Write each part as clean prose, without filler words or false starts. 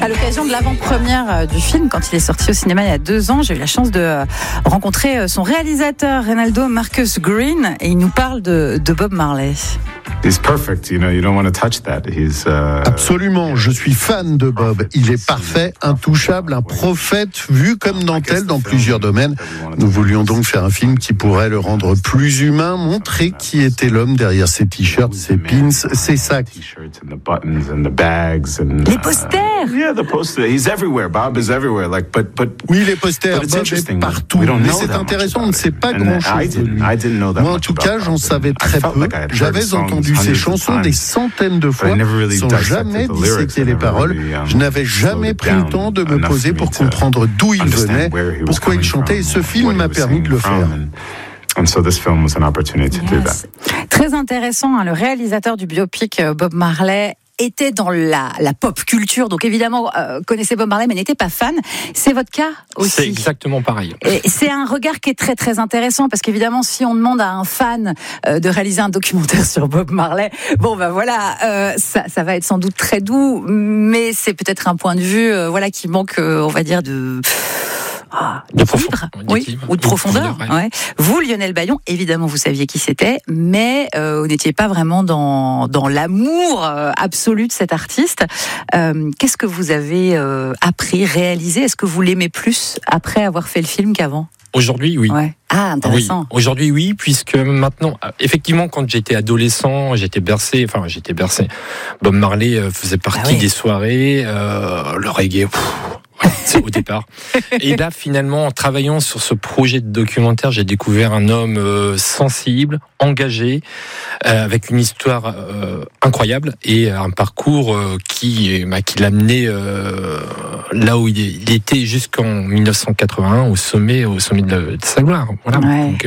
À l'occasion de l'avant-première du film, quand il est sorti au cinéma il y a 2 ans, j'ai eu la chance de rencontrer son réalisateur, Reynaldo Marcus Green, et il nous parle de Bob Marley. Absolument, je suis fan de Bob. Il est parfait, intouchable, un prophète vu comme dentelle dans plusieurs domaines. Nous voulions donc faire un film qui pourrait le rendre plus humain, montrer qui était l'homme derrière ses t-shirts, ses pins, ses sacs. Les posters! Oui, les posters, Bob est partout. Mais c'est intéressant, on ne sait pas grand-chose de lui. Moi, en tout cas, j'en savais très peu. J'avais entendu ses chansons des centaines de fois, sans jamais disséquer les paroles. Je n'avais jamais pris le temps de me poser pour comprendre d'où il venait, pourquoi il chantait, et ce film m'a permis de le faire. Très intéressant, hein, le réalisateur du biopic Bob Marley était dans la pop culture, donc évidemment connaissait Bob Marley mais n'était pas fan. C'est votre cas aussi? C'est exactement pareil. Et c'est un regard qui est très très intéressant, parce qu'évidemment si on demande à un fan de réaliser un documentaire sur Bob Marley, bon ben voilà, ça va être sans doute très doux, mais c'est peut-être un point de vue qui manque, on va dire, d'équilibre, ou de profondeur. Ouais. Vous, Lionel Bayon, évidemment, vous saviez qui c'était, mais vous n'étiez pas vraiment dans l'amour absolu de cet artiste. Qu'est-ce que vous avez appris, réalisé? Est-ce que vous l'aimez plus après avoir fait le film qu'avant? Aujourd'hui, oui. Ouais. Ah, intéressant. Oui. Aujourd'hui, oui, puisque maintenant, effectivement, quand j'étais adolescent, j'étais bercé. Bob Marley faisait partie des soirées, le reggae. C'est au départ. Et là, finalement, en travaillant sur ce projet de documentaire, j'ai découvert un homme sensible, engagé, avec une histoire incroyable et un parcours qui l'a amené là où il était jusqu'en 1981, au sommet de sa gloire. Voilà. Ouais. Donc,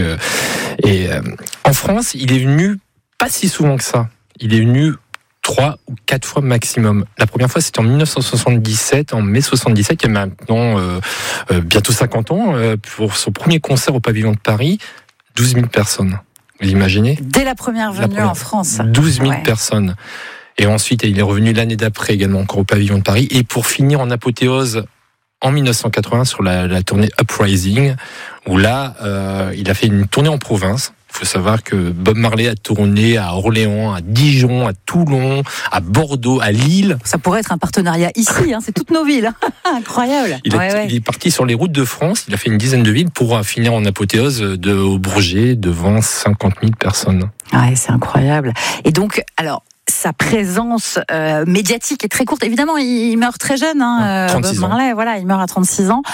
en France, il est venu pas si souvent que ça. Il est venu 3 ou 4 fois maximum. La première fois, c'était en 1977, en mai 77, il y a maintenant bientôt 50 ans, pour son premier concert au Pavillon de Paris, 12 000 personnes. Vous imaginez ? Dès la première venue en France. 12 000 personnes. Et ensuite, il est revenu l'année d'après également, encore au Pavillon de Paris. Et pour finir en apothéose, en 1980, sur la tournée Uprising, où là, il a fait une tournée en province. Il faut savoir que Bob Marley a tourné à Orléans, à Dijon, à Toulon, à Bordeaux, à Lille. Ça pourrait être un partenariat ici, c'est toutes nos villes. Incroyable. Il est parti sur les routes de France, il a fait une dizaine de villes pour finir en apothéose au Bourget devant 50 000 personnes. Ouais, c'est incroyable. Et donc, alors, sa présence médiatique est très courte. Évidemment, il meurt très jeune, Bob Marley. Voilà, il meurt à 36 ans.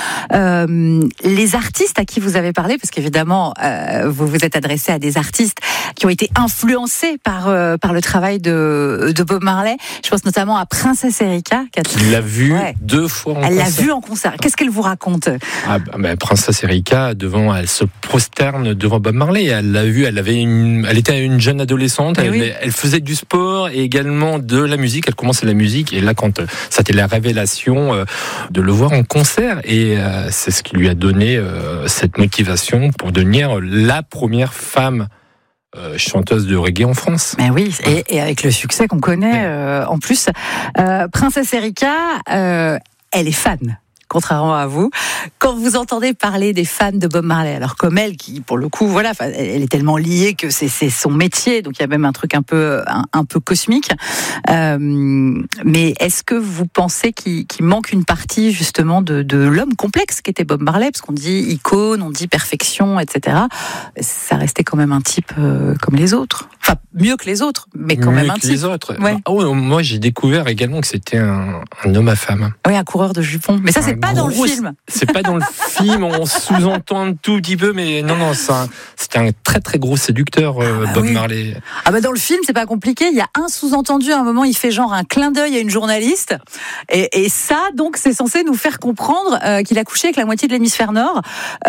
Les artistes à qui vous avez parlé, parce qu'évidemment, vous vous êtes adressé à des artistes qui ont été influencés par le travail de Bob Marley. Je pense notamment à Princesse Erika, qui l'a vu 2 fois en concert. Elle l'a vu en concert. Qu'est-ce qu'elle vous raconte? Princesse Erika, elle se prosterne devant Bob Marley. Elle l'a vu. Elle était une jeune adolescente. Elle faisait du sport et également de la musique. Elle commençait la musique et là, quand c'était la révélation de le voir en concert, et c'est ce qui lui a donné cette motivation pour devenir la première femme chanteuse de reggae en France. Mais oui, et avec le succès qu'on connaît en plus. Princesse Erika, elle est fan. Contrairement à vous, quand vous entendez parler des fans de Bob Marley, alors comme elle, qui pour le coup, elle est tellement liée que c'est son métier, donc il y a même un truc un peu cosmique. Mais est-ce que vous pensez qu'il manque une partie justement de l'homme complexe qu'était Bob Marley, parce qu'on dit icône, on dit perfection, etc. Ça restait quand même un type comme les autres. Enfin, mieux que les autres, mais quand même un type. Mieux que les autres. Ouais. Moi, j'ai découvert également que c'était un homme à femme. Oui, un coureur de jupons. Mais ça, c'est pas dans le film. C'est pas dans le film, on sous-entend un tout petit peu, mais non, c'était un très très gros séducteur, Bob Marley. Dans le film, c'est pas compliqué, il y a un sous-entendu, à un moment, il fait genre un clin d'œil à une journaliste, et ça, donc, c'est censé nous faire comprendre qu'il a couché avec la moitié de l'hémisphère nord.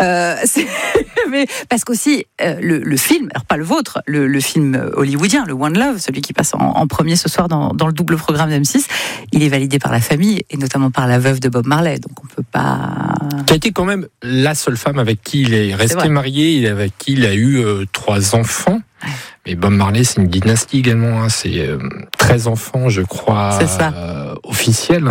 Mais parce qu'aussi, le film, alors pas le vôtre, le film hollywoodien, le One Love, celui qui passe en premier ce soir dans le double programme d'M6, il est validé par la famille, et notamment par la veuve de Bob Marley, donc on peut pas... Qui a été quand même la seule femme avec qui il est resté marié, avec qui il a eu 3 enfants. Ouais. Mais Bob Marley, c'est une dynastie également. C'est 13 enfants, je crois, officiels.